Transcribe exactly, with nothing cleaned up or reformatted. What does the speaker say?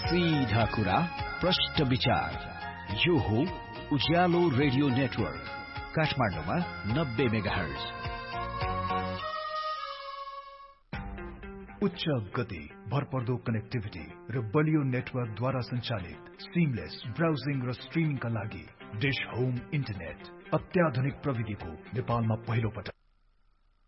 सीधा कुरा प्रश्न विचार। यो हो उज्यालो रेडियो नेटवर्क काठमाडौँमा नब्बे मेगाहर्ज। उच्च गति, भरपर्दो कनेक्टिभिटी र बलियो नेटवर्कद्वारा सञ्चालित सिमलेस ब्राउजिङ र स्ट्रिमिङका लागि डिश होम इन्टरनेट अत्याधुनिक प्रविधिको नेपालमा पहिलो पटक